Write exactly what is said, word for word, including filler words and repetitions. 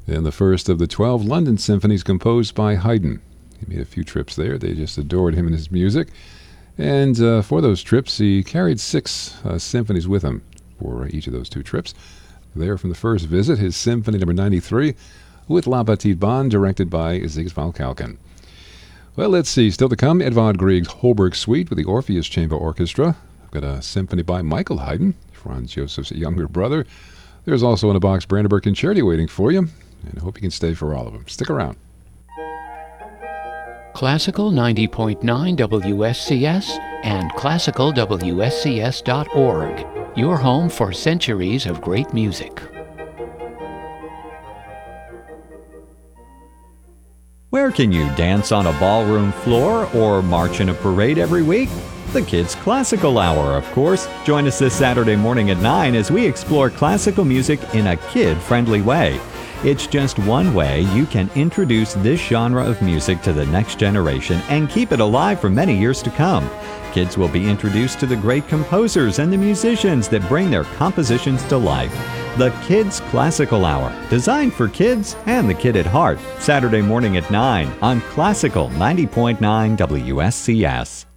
and the first of the twelve London symphonies composed by Haydn. He made a few trips there. They just adored him and his music. And uh, for those trips, he carried six uh, symphonies with him for each of those two trips. There from the first visit, his Symphony Number ninety-three with La Petite Bande, directed by Ziegfeld Falcon. Well, let's see. Still to come, Edvard Grieg's Holberg Suite with the Orpheus Chamber Orchestra. I've got a symphony by Michael Haydn, Franz Joseph's younger brother. There's also in a box Brandenburg Concerti waiting for you, and I hope you can stay for all of them. Stick around. Classical ninety point nine W S C S and classical W S C S dot org. Your home for centuries of great music. Where can you dance on a ballroom floor or march in a parade every week? The Kids Classical Hour, of course. Join us this Saturday morning at nine as we explore classical music in a kid-friendly way. It's just one way you can introduce this genre of music to the next generation and keep it alive for many years to come. Kids will be introduced to the great composers and the musicians that bring their compositions to life. The Kids Classical Hour, designed for kids and the kid at heart. Saturday morning at nine on Classical ninety point nine W S C S.